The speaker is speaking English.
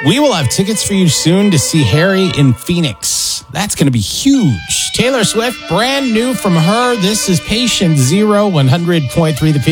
We will have tickets for you soon to see Harry in Phoenix. That's going to be huge. Taylor Swift, brand new from her. This is Patient Zero, 100.3 The Peak.